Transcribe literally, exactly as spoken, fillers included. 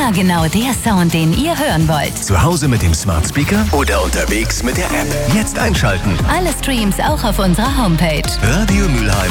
Immer genau der Sound, den ihr hören wollt. Zu Hause mit dem Smart Speaker oder unterwegs mit der App. Jetzt einschalten. Alle Streams auch auf unserer Homepage. radio mülheim